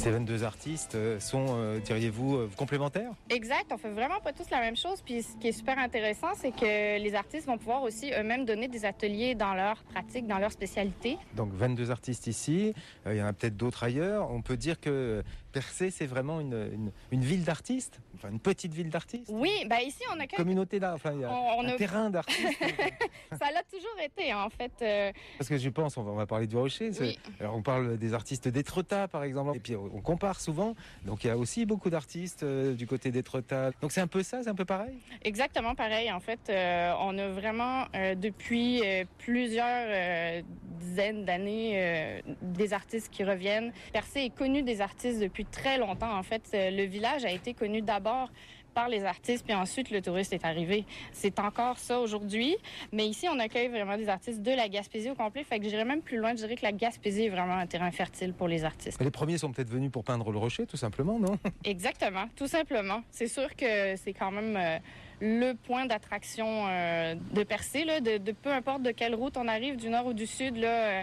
Ces 22 artistes sont, diriez-vous, complémentaires? Exact, on fait vraiment pas tous la même chose. Puis ce qui est super intéressant, c'est que les artistes vont pouvoir aussi eux-mêmes donner des ateliers dans leur pratique, dans leur spécialité. Donc 22 artistes ici, il y en a peut-être d'autres ailleurs. On peut dire que Percé, c'est vraiment une ville d'artistes, enfin une petite ville d'artistes. Oui, ben ici on a communauté d'art, enfin il y a un terrain d'artistes. Ça l'a toujours été en fait. Parce que je pense, on va parler du Rocher. Oui. Alors on parle des artistes d'Étretat par exemple, et puis on compare souvent. Donc il y a aussi beaucoup d'artistes du côté d'Étretat. Donc c'est un peu ça, c'est un peu pareil. Exactement pareil en fait. On a vraiment depuis plusieurs dizaines d'années des artistes qui reviennent. Percé est connu des artistes depuis très longtemps en fait. Le village a été connu d'abord par les artistes, puis ensuite le touriste est arrivé. C'est encore ça aujourd'hui, mais ici on accueille vraiment des artistes de la Gaspésie au complet, fait que j'irais même plus loin, je dirais que la Gaspésie est vraiment un terrain fertile pour les artistes. Les premiers sont peut-être venus pour peindre le Rocher, tout simplement, non? Exactement, tout simplement. C'est sûr que c'est quand même le point d'attraction de Percé, là, de peu importe de quelle route on arrive, du nord ou du sud, là,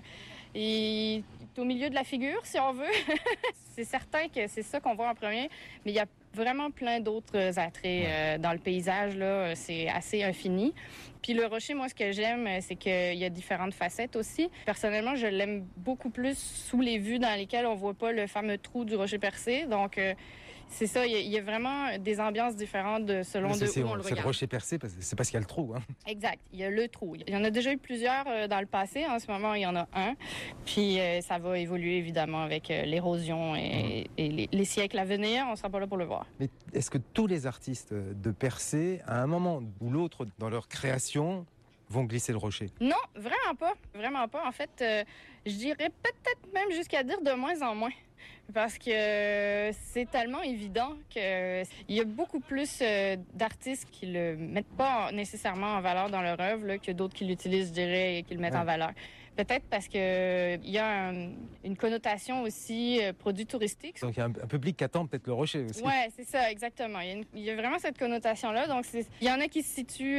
il est au milieu de la figure, si on veut. C'est certain que c'est ça qu'on voit en premier, mais il y a vraiment plein d'autres attraits dans le paysage, là, c'est assez infini. Puis le Rocher, moi, ce que j'aime, c'est qu'il y a différentes facettes aussi. Personnellement, je l'aime beaucoup plus sous les vues dans lesquelles on voit pas le fameux trou du Rocher Percé. Donc, c'est ça, il y a vraiment des ambiances différentes selon de où on le regarde. C'est le Rocher Percé, c'est parce qu'il y a le trou. Hein. Exact, il y a le trou. Il y en a déjà eu plusieurs dans le passé. En ce moment, il y en a un. Puis ça va évoluer, évidemment, avec l'érosion et les siècles à venir. On sera pas là pour le voir. Mais est-ce que tous les artistes de Percé, à un moment ou l'autre dans leur création, vont glisser le rocher? Non, vraiment pas. Vraiment pas. En fait, je dirais peut-être même jusqu'à dire de moins en moins. Parce que c'est tellement évident qu'il y a beaucoup plus d'artistes qui le mettent pas nécessairement en valeur dans leur œuvre là, que d'autres qui l'utilisent, je dirais, et qui le mettent en valeur. Peut-être parce que il y a une connotation aussi produit touristique. Donc il y a un public qui attend peut-être le rocher aussi. Ouais, c'est ça, exactement. Il y a vraiment cette connotation-là. Donc il y en a qui se situent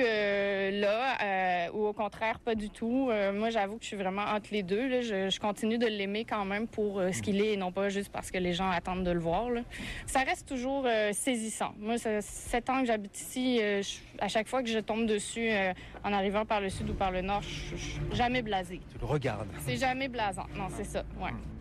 là ou au contraire pas du tout. Moi, j'avoue que je suis vraiment entre les deux. Là. Je continue de l'aimer quand même pour ce qu'il est et non pas juste parce que les gens attendent de le voir. Là. Ça reste toujours saisissant. Moi, ça 7 ans que j'habite ici, à chaque fois que je tombe dessus en arrivant par le sud ou par le nord, je suis jamais blasée. Tu le regardes. C'est jamais blasant. Non, c'est ça. Ouais.